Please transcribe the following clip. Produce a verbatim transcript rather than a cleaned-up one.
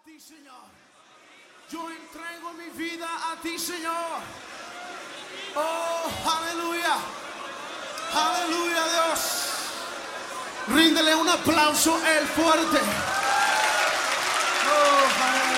ti, Señor. Yo entrego mi vida a ti, Señor. Oh, aleluya. Aleluya, Dios. Ríndele un aplauso el fuerte. Oh, aleluya.